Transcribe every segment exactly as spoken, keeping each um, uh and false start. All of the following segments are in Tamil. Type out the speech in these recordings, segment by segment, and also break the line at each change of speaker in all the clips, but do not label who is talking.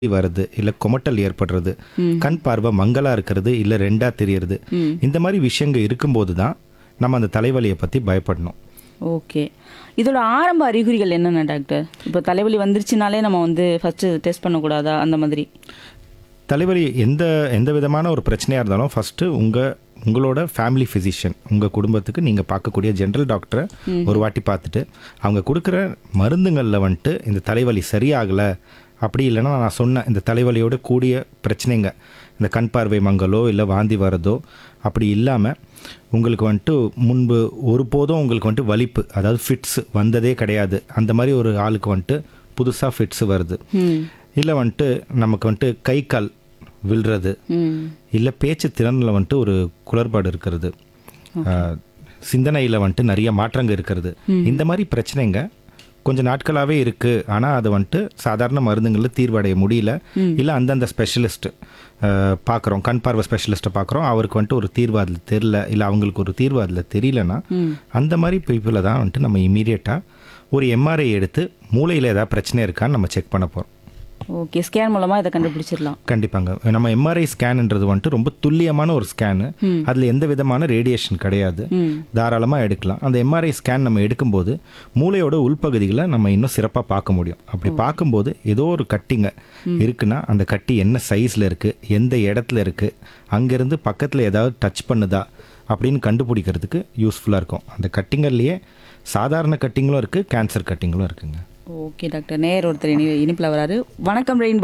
வருது, இல்ல குமட்டல் ஏற்படுறது,
ம்.
கண் பார்வை மங்கலா இருக்கிறது, இல்ல ரெண்டா தெரியறது.
ம்.
இந்த மாதிரி விஷயங்கள் இருக்கும்போது தான் நம்ம அந்த தலைவலியை பத்தி பயப்படணும்.
ஓகே. இதோட ஆரம்ப அறிகுறிகள் என்னென்ன டாக்டர்? இப்போ தலைவலி வந்துருச்சுனாலே நம்ம வந்து ஃபர்ஸ்ட் டெஸ்ட் பண்ணக்கூடாதா அந்த மாதிரி?
தலைவலி எந்த எந்த விதமான ஒரு பிரச்சனையாக இருந்தாலும் ஃபஸ்ட்டு உங்கள் உங்களோட ஃபேமிலி ஃபிசிஷியன், உங்கள் குடும்பத்துக்கு நீங்கள் பார்க்கக்கூடிய ஜென்ரல் டாக்டரை ஒரு வாட்டி பார்த்துட்டு அவங்க கொடுக்குற மருந்துங்களில் வந்துட்டு இந்த தலைவலி சரியாகலை, அப்படி இல்லைன்னா நான் சொன்ன இந்த தலைவலியோட கூடிய பிரச்சனைங்க, இந்த கண் பார்வை மங்கலோ இல்லை வாந்தி வரதோ அப்படி இல்லாமல் உங்களுக்கு வந்துட்டு முன்பு ஒருபோதும் உங்களுக்கு வந்துட்டு வலிப்பு, அதாவது ஃபிட்ஸ் வந்ததே கிடையாது, அந்த மாதிரி ஒரு ஆளுக்கு வந்துட்டு புதுசாக ஃபிட்ஸ் வருது,
ம்.
இல்லை வந்துட்டு நமக்கு வந்துட்டு கை கால் விழுறது,
ம். இல்லை
பேச்சு திறனில் வந்துட்டு ஒரு குளறுபாடு இருக்கிறது, சிந்தனையில் வந்துட்டு நிறைய மாற்றங்கள் இருக்கிறது, இந்த மாதிரி பிரச்சனைங்க கொஞ்சம் நாட்களாகவே இருக்குது. ஆனால் அது வந்துட்டு சாதாரண மருந்துங்களில் தீர்வடைய முடியல. இல்லை அந்தந்த ஸ்பெஷலிஸ்ட் பார்க்குறோம், கண் பார்வை ஸ்பெஷலிஸ்ட்டை பார்க்குறோம், அவருக்கு வந்துட்டு ஒரு தீர்வு அதில் தெரில, இல்லை அவங்களுக்கு ஒரு தீர்வு அதில் தெரியலனா அந்த மாதிரி பீப்புளை தான் வந்துட்டு நம்ம இமீடியட்டாக ஒரு எம்ஆர்ஐ எடுத்து மூளையில் ஏதாவது பிரச்சனை இருக்கான்னு நம்ம செக் பண்ண போகிறோம்.
ஓகே. ஸ்கேன் மூலமா இதை கண்டுபிடிச்சிடலாம்.
கண்டிப்பாங்க. நம்ம எம்ஆர்ஐ ஸ்கேன்ன்றது வந்துட்டு ரொம்ப துல்லியமான ஒரு ஸ்கேனு, அதில் எந்த விதமான ரேடியேஷன் கிடையாது, தாராளமாக எடுக்கலாம். அந்த எம்ஆர்ஐ ஸ்கேன் நம்ம எடுக்கும்போது மூளையோட உள்பகுதிகளை நம்ம இன்னும் சிறப்பாக பார்க்க முடியும். அப்படி பார்க்கும்போது ஏதோ ஒரு கட்டிங்க இருக்குன்னா அந்த கட்டி என்ன சைஸில் இருக்குது, எந்த இடத்துல இருக்குது, அங்கேருந்து பக்கத்தில் ஏதாவது டச் பண்ணுதா அப்படின்னு கண்டுபிடிக்கிறதுக்கு யூஸ்ஃபுல்லாக இருக்கும். அந்த கட்டிங்கள்லேயே சாதாரண கட்டிங்களும் இருக்குது, கேன்சர் கட்டிங்களும் இருக்குங்க.
Okay doctor. நேர் ஒருத்தர் இனி இனிப்பில் வராரு. வணக்கம் ரெயின்போ.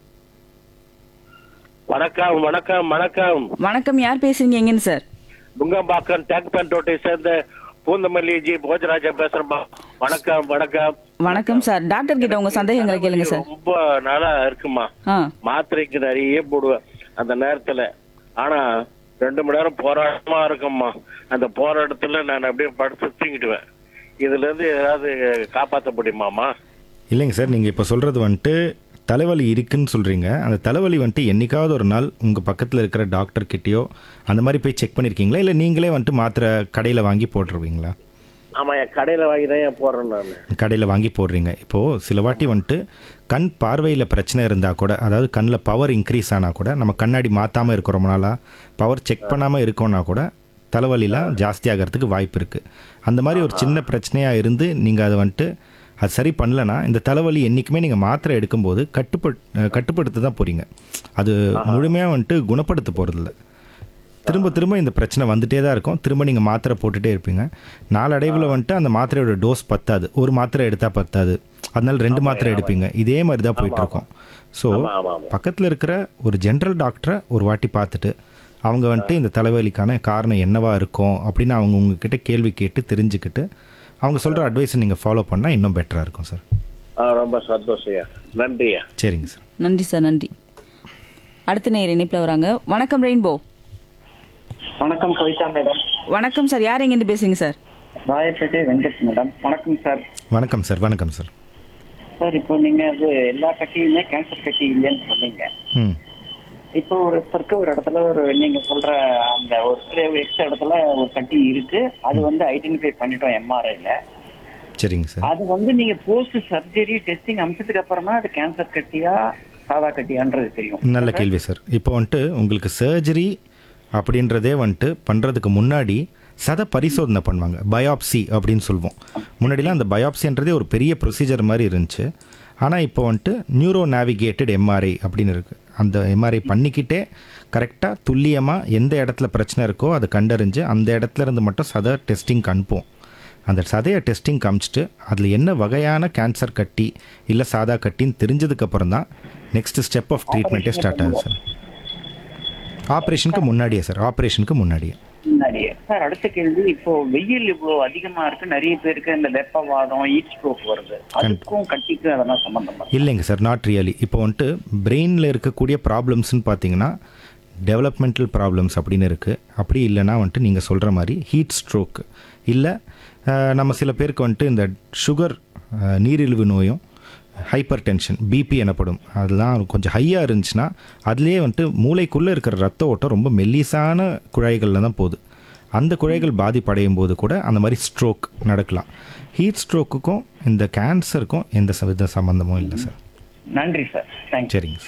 வணக்கம் வணக்கம் வணக்கம்
வணக்கம். யார் பேசுறீங்க, எங்கன்னு சார்?
நுங்கம்பாக்கம் டேங்க் பேண்ட் ரோட்டை சேர்ந்த பூந்தமல்லி ஜி போஜராஜா பேசுறேன். வணக்கம் வணக்கம்
வணக்கம் சார். டாக்டர் கிட்ட உங்க சந்தேகங்களை கேளுங்க சார்.
ரொம்ப நாளா இருக்குமா,
ஆ
மாத்திரைக்கு நிறைய போடுவேன் அந்த நேரத்துல. ஆனா ரெண்டு மணி நேரம் போராட்டமா இருக்கும்மா. அந்த போராட்டத்துல நான் அப்படியே படுத்து தூங்கிடுவேன். இதுல இருந்து ஏதாவது காப்பாற்ற முடியுமாமா?
இல்லைங்க சார், நீங்கள் இப்போ சொல்கிறது வந்துட்டு தலைவலி இருக்குன்னு சொல்கிறீங்க. அந்த தலைவலி வந்துட்டு என்னைக்காவது ஒரு நாள் உங்கள் பக்கத்தில் இருக்கிற டாக்டர்கிட்டயோ அந்த மாதிரி போய் செக் பண்ணியிருக்கீங்களா, இல்லை நீங்களே வந்துட்டு மாத்திரை கடையில் வாங்கி போட்டுருவீங்களா?
ஆமா, என் கடையில வாங்கி தான் ஏன் போடுறேன் நான்.
கடையில் வாங்கி போடுறீங்க. இப்போது சில வாட்டி வந்துட்டு கண் பார்வையில் பிரச்சனை இருந்தால் கூட, அதாவது கண்ணில் பவர் இன்க்ரீஸ் ஆனால் கூட, நம்ம கண்ணாடி மாற்றாமல் இருக்கிறோம் நாளாக, பவர் செக் பண்ணாமல் இருக்கோன்னா கூட தலைவலிலாம் ஜாஸ்தி ஆகிறதுக்கு வாய்ப்பு இருக்குது. அந்த மாதிரி ஒரு சின்ன பிரச்சனையாக இருந்து நீங்கள் அதை வந்துட்டு அது சரி பண்ணலன்னா இந்த தலைவலி என்றைக்குமே நீங்கள் மாத்திரை எடுக்கும்போது கட்டுப்பட் கட்டுப்படுத்த தான் போகிறீங்க. அது முழுமையாக வந்துட்டு குணப்படுத்த போகிறதில்ல. திரும்ப திரும்ப இந்த பிரச்சனை வந்துகிட்டே தான் இருக்கும். திரும்ப நீங்கள் மாத்திரை போட்டுகிட்டே இருப்பீங்க. நாளடைவில் வந்துட்டு அந்த மாத்திரையோட டோஸ் பத்தாது, ஒரு மாத்திரை எடுத்தால் பத்தாது, அதனால ரெண்டு மாத்திரை எடுப்பீங்க. இதே மாதிரி தான் போயிட்டுருக்கோம். ஸோ பக்கத்தில் இருக்கிற ஒரு ஜென்ரல் டாக்டரை ஒரு வாட்டி பார்த்துட்டு அவங்க வந்துட்டு இந்த தலைவலிக்கான காரணம் என்னவா இருக்கும் அப்படின்னு அவங்க உங்ககிட்ட கேள்வி கேட்டு தெரிஞ்சுக்கிட்டு அவங்க சொல்கிற அட்வைஸை நீங்கள் ஃபாலோ பண்ணால் இன்னும் பெட்டராக இருக்கும் சார்.
ரொம்ப சந்தோஷம், நன்றியா.
சரிங்க சார்.
நன்றி சார், நன்றி. அடுத்த நேர் இனிப்பில் வராங்க. வணக்கம் ரெயின்போ.
வணக்கம் கவிதா மேடம்.
வணக்கம் சார். யார் எங்கேருந்து பேசுறீங்க சார்?
ராயப்பேட்டை வெங்கட் மேடம். வணக்கம் சார்.
வணக்கம் சார். வணக்கம் சார்.
சார், இப்போ நீங்க அது எல்லா கட்டியுமே கேன்சர் கட்டி இல்லைன்னு சொன்னீங்க.
ம்
இப்போ ஒரு ஒருத்தருக்கு ஒரு இடத்துல ஒரு நீங்க சொல்ற அந்த ஒரு எக்ஸ் இடத்துல ஒரு கட்டி இருக்கு, அது வந்து ஐடென்டிஃபை பண்ணிட்டோம் எம்ஆர்ஐல.
சரிங்க சார்.
அது வந்து நீங்க போஸ்ட் சர்ஜரி டெஸ்டிங் அமிச்சதுக்கு அப்புறமா அது கேன்சர் கட்டியா சாதா கட்டியான்றது தெரியும்.
நல்ல கேள்வி சார். இப்போ வந்துட்டு உங்களுக்கு சர்ஜரி அப்படின்றதே வந்துட்டு பண்ணுறதுக்கு முன்னாடி சத பரிசோதனை பண்ணுவாங்க, பயாப்சி அப்படின்னு சொல்லுவோம். முன்னாடிலாம் அந்த பயாப்சின்றதே ஒரு பெரிய ப்ரொசீஜர் மாதிரி இருந்துச்சு. ஆனால் இப்போ வந்துட்டு நியூரோ நேவிகேட்டட் எம்ஆர்ஐ அப்படின்னு இருக்குது. அந்த எம்ஆர்ஐ பண்ணிக்கிட்டே கரெக்டாக துல்லியமாக எந்த இடத்துல பிரச்சனை இருக்கோ அதை கண்டறிஞ்சு அந்த இடத்துல இருந்து மட்டும் சதை டெஸ்டிங் அனுப்புவோம். அந்த சதையை டெஸ்டிங் காமிச்சிட்டு அதில் என்ன வகையான கேன்சர் கட்டி இல்லை சாதா கட்டின்னு தெரிஞ்சதுக்கப்புறம் தான் நெக்ஸ்ட் ஸ்டெப் ஆஃப் ட்ரீட்மெண்ட்டே ஸ்டார்ட் ஆகுது சார். ஆப்ரேஷனுக்கு முன்னாடியே சார், ஆப்ரேஷனுக்கு முன்னாடியே.
முன்னாடியே சார். அடுத்த கேள்வி, இப்போ வெயில் இவ்வளோ அதிகமா இருக்கு, நிறைய பேருக்கு இந்த வெப்பவாதம், ஹீட் ஸ்ட்ரோக் வருது, அதுக்கும் கட்டிக்கும் அதெல்லாம் சம்பந்தமா?
இல்லைங்க சார், நாட் ரியலி. இப்போ வந்துட்டு பிரெயினில் இருக்கக்கூடிய ப்ராப்ளம்ஸ்ன்னு பார்த்தீங்கன்னா டெவலப்மெண்டல் ப்ராப்ளம்ஸ் அப்படின்னு இருக்குது. அப்படி இல்லைனா வந்துட்டு நீங்கள் சொல்கிற மாதிரி ஹீட் ஸ்ட்ரோக், இல்லை நம்ம சில பேருக்கு வந்துட்டு இந்த சுகர், நீரிழிவு நோயும், ஹைப்பர் டென்ஷன், பிபி எனப்படும், அதெல்லாம் கொஞ்சம் ஹையாக இருந்துச்சுன்னா அதுலேயே வந்துட்டு மூளைக்குள்ளே இருக்கிற ரத்த ஓட்டம் ரொம்ப மெல்லிசான குழாய்களில் தான் போகுது. அந்த குழாய்கள் பாதிப்படையும் போது கூட அந்த மாதிரி ஸ்ட்ரோக் நடக்கலாம். ஹீட் ஸ்ட்ரோக்குக்கும் இந்த கேன்சருக்கும் எந்த வித சம்மந்தமும் இல்லை சார்.
நன்றி சார். தேங்க்யூ.
சரிங்க சார்.